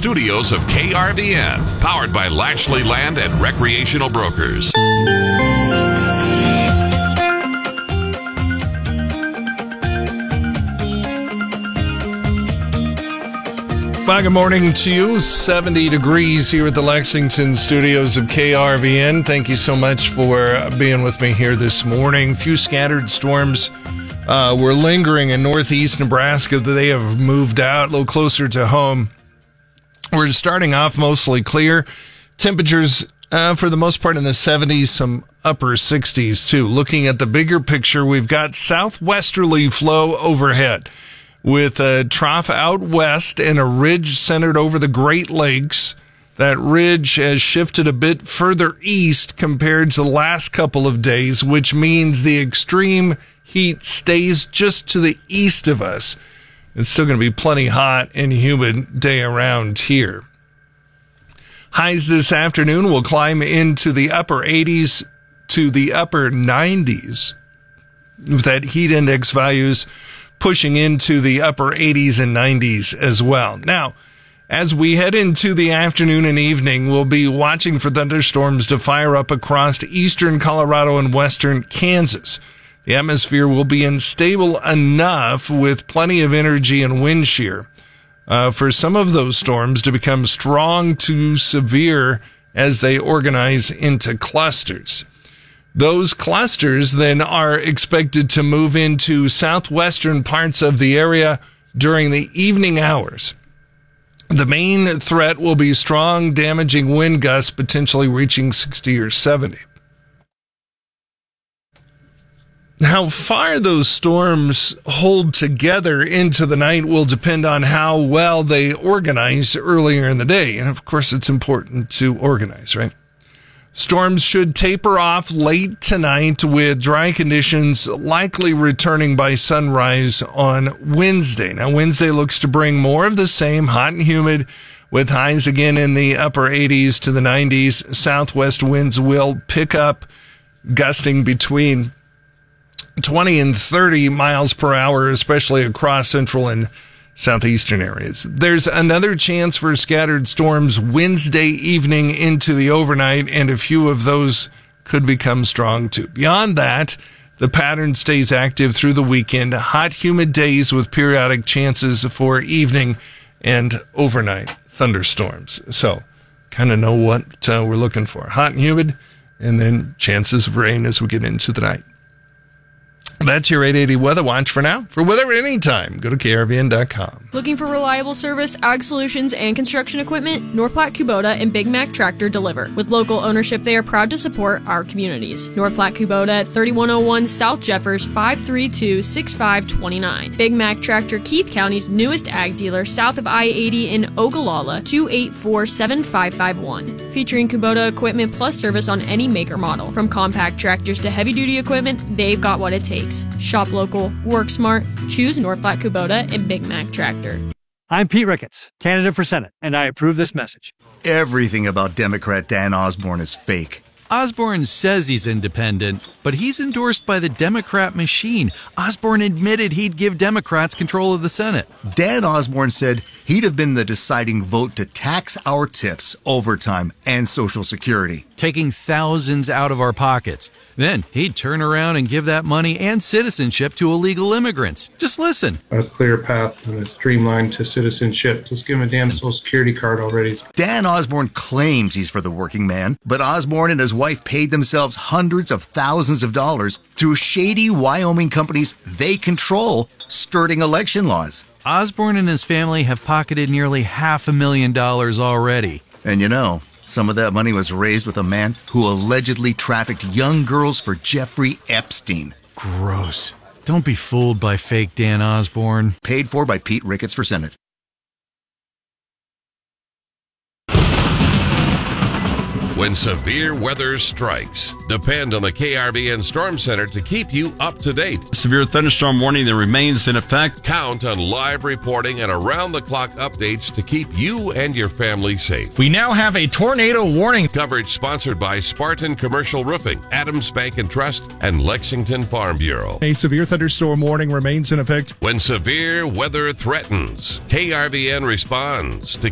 studios of KRVN, powered by Lashley Land and Recreational Brokers. Good morning to you. 70 degrees here at the Lexington studios of KRVN. Thank you so much for being with me here this morning. Few scattered storms were lingering in northeast Nebraska. They have moved out a little closer to home. We're starting off mostly clear. Temperatures for the most part in the 70s, some upper 60s too. Looking at the bigger picture, we've got southwesterly flow overhead, with a trough out west and a ridge centered over the Great Lakes. That ridge has shifted a bit further east compared to the last couple of days, which means the extreme heat stays just to the east of us. It's still going to be plenty hot and humid day around here. Highs this afternoon will climb into the upper 80s to the upper 90s, with that heat index values pushing into the upper 80s and 90s as well. Now, as we head into the afternoon and evening, we'll be watching for thunderstorms to fire up across eastern Colorado and western Kansas. The atmosphere will be unstable enough with plenty of energy and wind shear for some of those storms to become strong to severe as they organize into clusters. Those clusters then are expected to move into southwestern parts of the area during the evening hours. The main threat will be strong, damaging wind gusts, potentially reaching 60 or 70. How far those storms hold together into the night will depend on how well they organize earlier in the day. And of course, it's important to organize, right? Storms should taper off late tonight, with dry conditions likely returning by sunrise on Wednesday. Now, Wednesday looks to bring more of the same, hot and humid, with highs again in the upper 80s to the 90s. Southwest winds will pick up, gusting between 20 and 30 miles per hour, especially across central and southeastern areas. There's another chance for scattered storms Wednesday evening into the overnight, and a few of those could become strong too. Beyond that, the pattern stays active through the weekend. Hot, humid days with periodic chances for evening and overnight thunderstorms. So, kind of know what we're looking for. Hot and humid, and then chances of rain as we get into the night. That's your 880 Weather Watch for now. For weather anytime, go to krvn.com. Looking for reliable service, ag solutions, and construction equipment? North Platte Kubota and Big Mac Tractor deliver. With local ownership, they are proud to support our communities. North Platte Kubota at 3101 South Jeffers, 532-6529. Big Mac Tractor, Keith County's newest ag dealer, south of I-80 in Ogallala, 284-7551. Featuring Kubota equipment plus service on any make or model. From compact tractors to heavy-duty equipment, they've got what it takes. Shop local, work smart, choose North Platte Kubota and Big Mac Tractor. I'm Pete Ricketts, candidate for Senate, and I approve this message. Everything about Democrat Dan Osborne is fake. Osborne says he's independent, but he's endorsed by the Democrat machine. Osborne admitted he'd give Democrats control of the Senate. Dan Osborne said he'd have been the deciding vote to tax our tips, overtime, and Social Security, taking thousands out of our pockets. Then he'd turn around and give that money and citizenship to illegal immigrants. Just listen. A clear path and a streamline to citizenship. Just give him a damn Social Security card already. Dan Osborne claims he's for the working man, but Osborne and his wife paid themselves hundreds of thousands of dollars through shady Wyoming companies they control, skirting election laws. Osborne and his family have pocketed nearly $500,000 already. And you know, some of that money was raised with a man who allegedly trafficked young girls for Jeffrey Epstein. Gross. Don't be fooled by fake Dan Osborne. Paid for by Pete Ricketts for Senate. When severe weather strikes, depend on the KRVN Storm Center to keep you up to date. Severe thunderstorm warning that remains in effect. Count on live reporting and around-the-clock updates to keep you and your family safe. We now have a tornado warning. Coverage sponsored by Spartan Commercial Roofing, Adams Bank and Trust, and Lexington Farm Bureau. A severe thunderstorm warning remains in effect. When severe weather threatens, KRVN responds to